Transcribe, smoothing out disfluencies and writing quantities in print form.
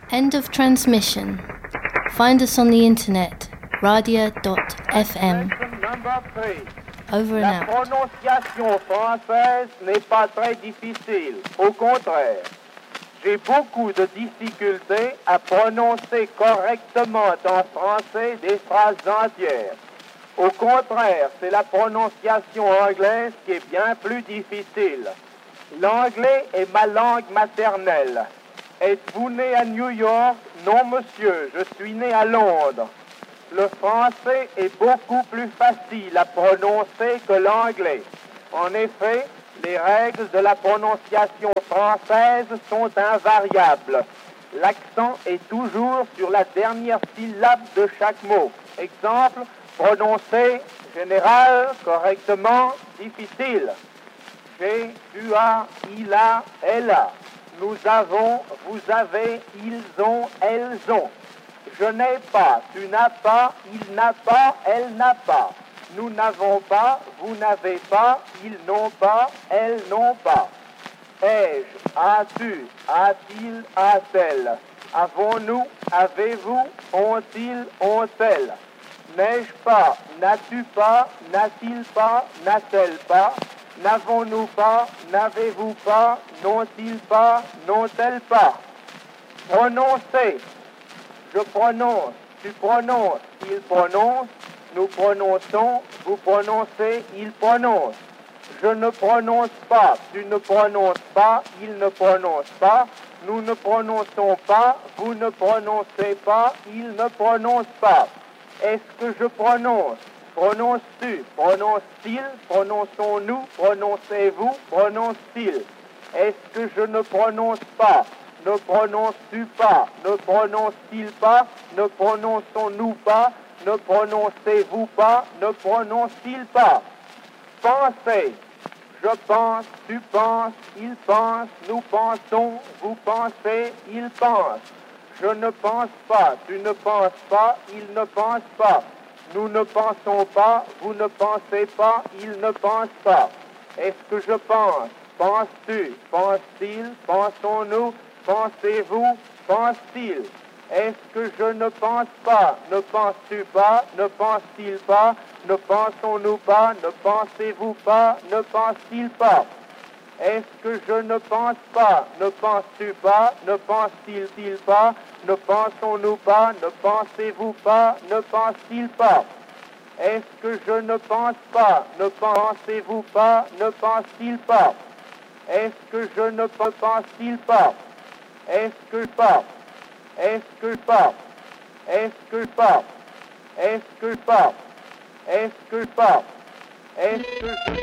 End of transmission. Find us on the internet, radia.fm. Over and La out. prononciation française n'est pas très difficile. Au contraire, j'ai beaucoup de difficultés à prononcer correctement en français des phrases entières. Au contraire, c'est la prononciation anglaise qui est bien plus difficile. L'anglais est ma langue maternelle. Êtes-vous né à New York? Non, monsieur, je suis né à Londres. Le français est beaucoup plus facile à prononcer que l'anglais. En effet, les règles de la prononciation française sont invariables. L'accent est toujours sur la dernière syllabe de chaque mot. Exemple, prononcer, général, correctement, difficile. J'ai, tu as, il a, elle a. Nous avons, vous avez, ils ont, elles ont. Je n'ai pas, tu n'as pas, il n'a pas, elle n'a pas. Nous n'avons pas, vous n'avez pas, ils n'ont pas, elles n'ont pas. Ai-je, as-tu, a-t-il, a-t-elle. Avons-nous, avez-vous, ont-ils, ont-elles. N'ai-je pas, n'as-tu pas, n'a-t-il pas, n'a-t-elle pas. N'avons-nous pas, n'avez-vous pas, n'ont-ils pas, n'ont-elles pas. Prononcer. Je prononce, tu prononces, il prononce, nous prononçons, vous prononcez, il prononce. Je ne prononce pas, tu ne prononces pas, il ne prononce pas. Nous ne prononçons pas, vous ne prononcez pas, il ne prononce pas. Est-ce que je prononce? Prononces-tu? Prononce-t-il? Prononçons-nous? Prononcez-vous? Prononce-t-il? Est-ce que je ne prononce pas? Ne prononces-tu pas? Ne prononce-t-il pas? Ne prononçons-nous pas? Ne prononcez-vous pas? Ne prononce-t-il pas? Pensez. Je pense, tu penses, il pense, nous pensons, vous pensez, il pense. Je ne pense pas, tu ne penses pas, il ne pense pas. Nous ne pensons pas, vous ne pensez pas, il ne pense pas. Est-ce que je pense? Penses-tu? Pense-t-il? Pensons-nous? Pensez-vous? Pense-t-il? Est-ce que je ne pense pas? Ne penses-tu pas? Ne pense-t-il pas? Ne pensons-nous pas? Ne pensez-vous pas? Ne pense-t-il pas? Est-ce que je ne pense pas? Ne penses-tu pas? Ne pense-t-il pas? Ne pensons-nous pas? Ne pensez-vous pas? Ne pense-t-il pas? Est-ce que je ne pense pas? Ne pensez-vous pas? Ne pense-t-il pas? Est-ce que je ne pense-t-il pas? Est-ce que pas? Est-ce que pas? Est-ce que pas? Est-ce que pas? Est-ce que pas? Est-ce que